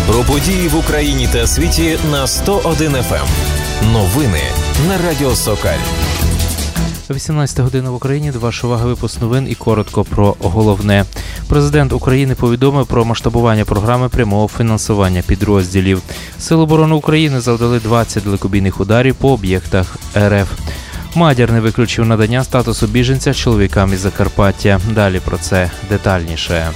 Про події в Україні та світі на 101 FM. Новини на Радіо Сокаль. 18 година в Україні, ваша увага, випуск новин і коротко про головне. Президент України повідомив про масштабування програми прямого фінансування підрозділів. Сили оборони України завдали 20 далекобійних ударів по об'єктах РФ. Мадяр не виключив надання статусу біженця чоловікам із Закарпаття. Далі про це детальніше.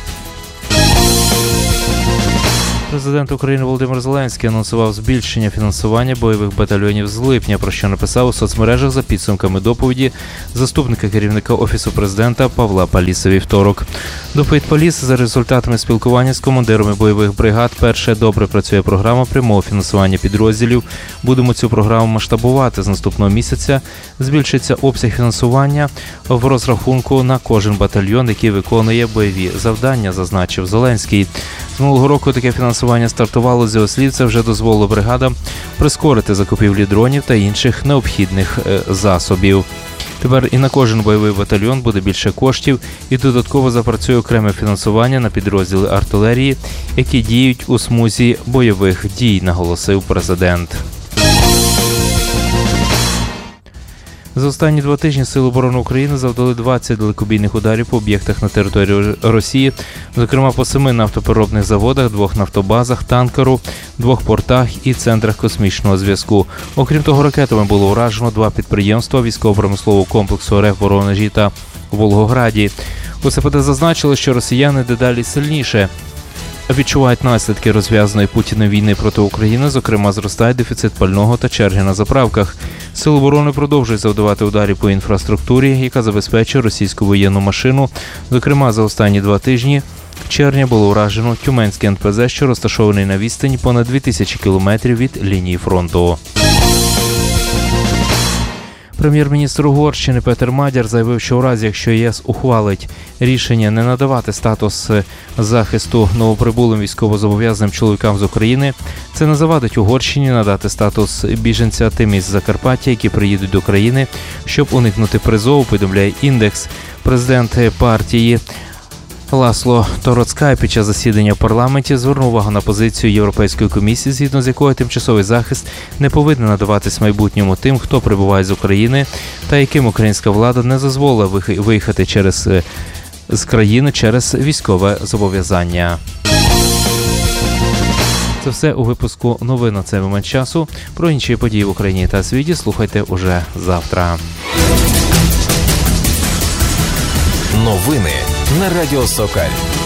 Президент України Володимир Зеленський анонсував збільшення фінансування бойових батальйонів з липня, про що написав у соцмережах за підсумками доповіді заступника керівника Офісу президента Павла Паліса вівторок. Доповідь Паліса за результатами спілкування з командирами бойових бригад перше добре працює програма прямого фінансування підрозділів. Будемо цю програму масштабувати. З наступного місяця збільшиться обсяг фінансування в розрахунку на кожен батальйон, який виконує бойові завдання, зазначив Зеленський. З минулого року таке фінансування стартувало, з його слів, це вже дозволило бригадам прискорити закупівлі дронів та інших необхідних засобів. Тепер і на кожен бойовий батальйон буде більше коштів і додатково запрацює окреме фінансування на підрозділи артилерії, які діють у смузі бойових дій, наголосив президент. За останні 2 тижні Сили оборони України завдали 20 далекобійних ударів по об'єктах на території Росії, зокрема по 7 нафтопереробних заводах, 2 нафтобазах, танкеру, 2 портах і центрах космічного зв'язку. Окрім того, ракетами було уражено 2 підприємства військово-промислового комплексу РФ в Воронежі та Волгограді. У СПД зазначили, що росіяни дедалі сильніше відчувають наслідки розв'язаної Путіним війни проти України, зокрема зростає дефіцит пального та черги на заправках. Сили оборони продовжують завдавати ударів по інфраструктурі, яка забезпечує російську воєнну машину. Зокрема, за останні 2 тижні червня було уражено Тюменський НПЗ, що розташований на відстані понад 2000 кілометрів від лінії фронту. Прем'єр-міністр Угорщини Петер Мадяр заявив, що у разі, якщо ЄС ухвалить рішення не надавати статус захисту новоприбулим військовозобов'язаним чоловікам з України, це не завадить Угорщині надати статус біженця тим із Закарпаття, які приїдуть до країни, щоб уникнути призову, повідомляє «Індекс». Президент партії Ласло Тороцкай під час засідання в парламенті звернув увагу на позицію Європейської комісії, згідно з якою тимчасовий захист не повинен надаватись в майбутньому тим, хто прибуває з України та яким українська влада не дозволила виїхати з країни через військове зобов'язання. Це все у випуску новин на цей момент часу. Про інші події в Україні та світі слухайте уже завтра. Новини на Радіо Сокаль.